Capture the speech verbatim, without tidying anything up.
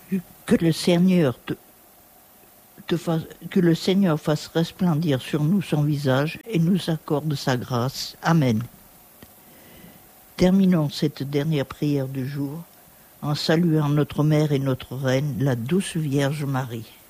Que le Seigneur te, te fasse, que le Seigneur fasse resplendir sur nous son visage et nous accorde sa grâce. Amen. Terminons cette dernière prière du jour en saluant notre Mère et notre Reine, la douce Vierge Marie.